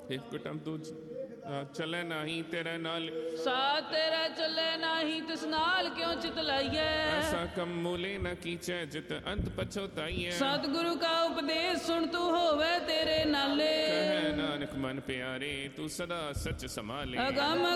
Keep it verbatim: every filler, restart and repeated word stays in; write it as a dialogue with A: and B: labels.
A: ਇੱਕ ਟਮ ਤੂੰ ਚੱਲੇ ਨਹੀਂ ਤੇਰੇ ਨਾਲ,
B: ਸਾਥ ਤੇਰਾ ਚੱਲੇ ਨਹੀਂ ਤਿਸ ਨਾਲ ਕਿਉਂ ਚਿਤ ਲਾਈਏ।
A: ਐਸਾ ਕੰਮ ਮੂਲੇ ਨਾ ਕੀਚੈ ਜਿਤ ਅੰਤ ਪਛੋਤਾਈਐ।
B: ਸਤਿਗੁਰੂ ਕਾ ਉਪਦੇਸ਼ ਸੁਣ ਤੂੰ ਹੋਵੇ ਤੇਰੇ ਨਾਲੇ,
A: ਕਹੈ ਨਾਨਕ ਮਨ ਪਿਆਰੇ ਤੂੰ ਸਦਾ ਸੱਚ ਸੰਭਾਲੇ।
B: ਅਗੰਮ